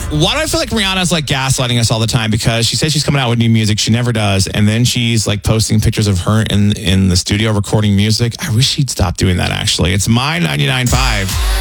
Why do I feel like Rihanna's like gaslighting us all the time? Because she says she's coming out with new music. She never does. And then she's like posting pictures of her in the studio recording music. I wish she'd stop doing that, actually. It's My 99.5.